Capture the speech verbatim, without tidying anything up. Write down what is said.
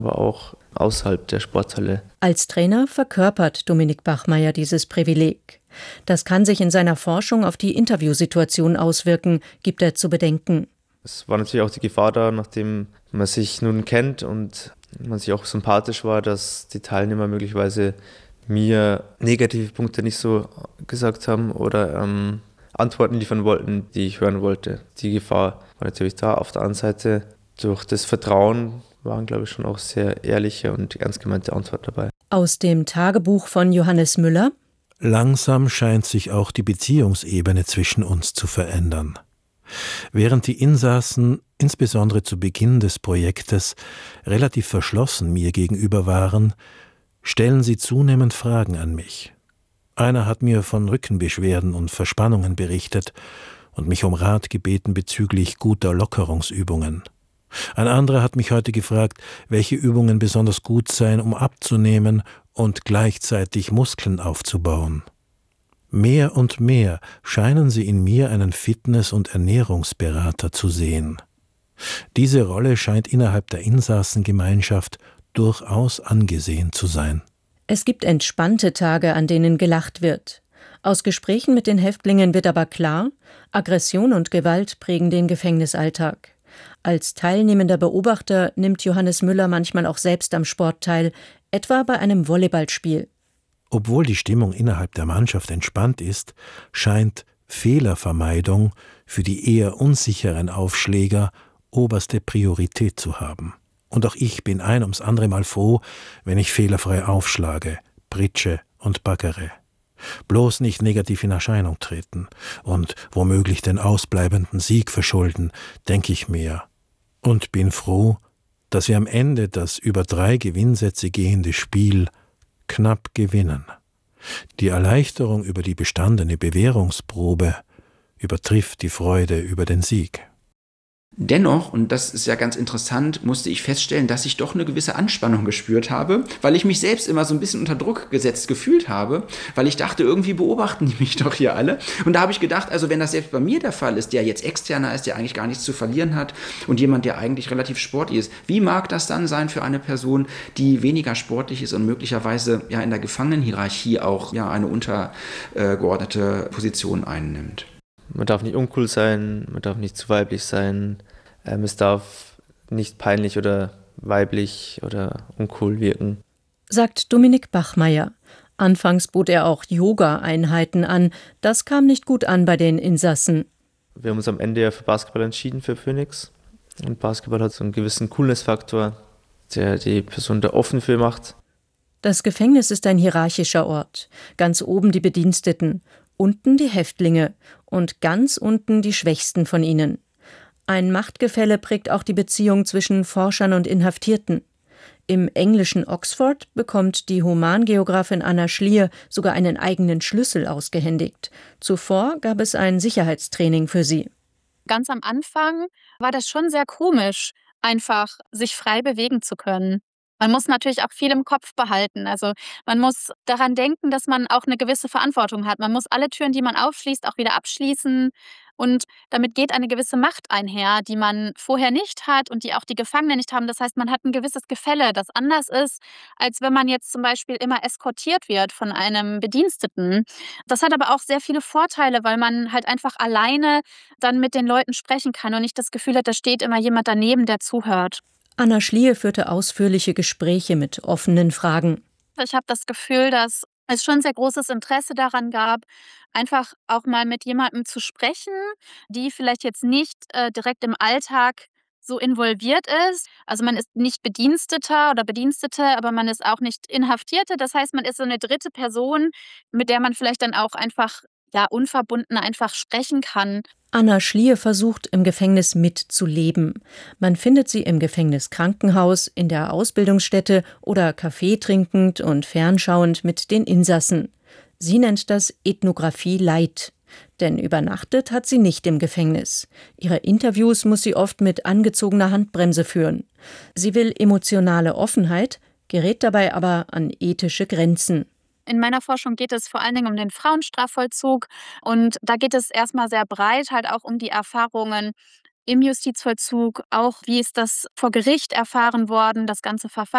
aber auch außerhalb der Sporthalle. Als Trainer verkörpert Dominik Bachmeier dieses Privileg. Das kann sich in seiner Forschung auf die Interviewsituation auswirken, gibt er zu bedenken. Es war natürlich auch die Gefahr da, nachdem man sich nun kennt und man sich auch sympathisch war, dass die Teilnehmer möglicherweise mir negative Punkte nicht so gesagt haben oder ähm, Antworten liefern wollten, die ich hören wollte. Die Gefahr war natürlich da. Auf der anderen Seite, durch das Vertrauen waren, glaube ich, schon auch sehr ehrliche und ernst gemeinte Antworten dabei. Aus dem Tagebuch von Johannes Müller: Langsam scheint sich auch die Beziehungsebene zwischen uns zu verändern. Während die Insassen, insbesondere zu Beginn des Projektes, relativ verschlossen mir gegenüber waren, stellen sie zunehmend Fragen an mich. Einer hat mir von Rückenbeschwerden und Verspannungen berichtet und mich um Rat gebeten bezüglich guter Lockerungsübungen. Ein anderer hat mich heute gefragt, welche Übungen besonders gut seien, um abzunehmen und gleichzeitig Muskeln aufzubauen. Mehr und mehr scheinen sie in mir einen Fitness- und Ernährungsberater zu sehen. Diese Rolle scheint innerhalb der Insassengemeinschaft durchaus angesehen zu sein. Es gibt entspannte Tage, an denen gelacht wird. Aus Gesprächen mit den Häftlingen wird aber klar, Aggression und Gewalt prägen den Gefängnisalltag. Als teilnehmender Beobachter nimmt Johannes Müller manchmal auch selbst am Sport teil, etwa bei einem Volleyballspiel. Obwohl die Stimmung innerhalb der Mannschaft entspannt ist, scheint Fehlervermeidung für die eher unsicheren Aufschläger oberste Priorität zu haben. Und auch ich bin ein ums andere Mal froh, wenn ich fehlerfrei aufschlage, pritsche und baggere. Bloß nicht negativ in Erscheinung treten und womöglich den ausbleibenden Sieg verschulden, denke ich mir. Und bin froh, dass wir am Ende das über drei Gewinnsätze gehende Spiel knapp gewinnen. Die Erleichterung über die bestandene Bewährungsprobe übertrifft die Freude über den Sieg. Dennoch, und das ist ja ganz interessant, musste ich feststellen, dass ich doch eine gewisse Anspannung gespürt habe, weil ich mich selbst immer so ein bisschen unter Druck gesetzt gefühlt habe, weil ich dachte, irgendwie beobachten die mich doch hier alle. Und da habe ich gedacht, also wenn das selbst bei mir der Fall ist, der jetzt externer ist, der eigentlich gar nichts zu verlieren hat und jemand, der eigentlich relativ sportlich ist, wie mag das dann sein für eine Person, die weniger sportlich ist und möglicherweise ja in der Gefangenenhierarchie auch ja eine untergeordnete Position einnimmt? Man darf nicht uncool sein, man darf nicht zu weiblich sein, ähm, es darf nicht peinlich oder weiblich oder uncool wirken. Sagt Dominik Bachmeier. Anfangs bot er auch Yoga-Einheiten an. Das kam nicht gut an bei den Insassen. Wir haben uns am Ende ja für Basketball entschieden, für Phoenix. Und Basketball hat so einen gewissen Coolness-Faktor, der die Person da offen für macht. Das Gefängnis ist ein hierarchischer Ort. Ganz oben die Bediensteten, unten die Häftlinge und ganz unten die Schwächsten von ihnen. Ein Machtgefälle prägt auch die Beziehung zwischen Forschern und Inhaftierten. Im englischen Oxford bekommt die Humangeografin Anna Schlier sogar einen eigenen Schlüssel ausgehändigt. Zuvor gab es ein Sicherheitstraining für sie. Ganz am Anfang war das schon sehr komisch, einfach sich frei bewegen zu können. Man muss natürlich auch viel im Kopf behalten. Also man muss daran denken, dass man auch eine gewisse Verantwortung hat. Man muss alle Türen, die man aufschließt, auch wieder abschließen. Und damit geht eine gewisse Macht einher, die man vorher nicht hat und die auch die Gefangenen nicht haben. Das heißt, man hat ein gewisses Gefälle, das anders ist, als wenn man jetzt zum Beispiel immer eskortiert wird von einem Bediensteten. Das hat aber auch sehr viele Vorteile, weil man halt einfach alleine dann mit den Leuten sprechen kann und nicht das Gefühl hat, da steht immer jemand daneben, der zuhört. Anna Schlier führte ausführliche Gespräche mit offenen Fragen. Ich habe das Gefühl, dass es schon sehr großes Interesse daran gab, einfach auch mal mit jemandem zu sprechen, die vielleicht jetzt nicht äh, direkt im Alltag so involviert ist. Also man ist nicht Bediensteter oder Bedienstete, aber man ist auch nicht Inhaftierte. Das heißt, man ist so eine dritte Person, mit der man vielleicht dann auch einfach ja unverbunden einfach sprechen kann. Anna Schlier versucht, im Gefängnis mitzuleben. Man findet sie im Gefängniskrankenhaus, in der Ausbildungsstätte oder Kaffee trinkend und fernschauend mit den Insassen. Sie nennt das Ethnographie Light. Denn übernachtet hat sie nicht im Gefängnis. Ihre Interviews muss sie oft mit angezogener Handbremse führen. Sie will emotionale Offenheit, gerät dabei aber an ethische Grenzen. In meiner Forschung geht es vor allen Dingen um den Frauenstrafvollzug und da geht es erstmal sehr breit halt auch um die Erfahrungen im Justizvollzug, auch wie ist das vor Gericht erfahren worden, das ganze Verfahren.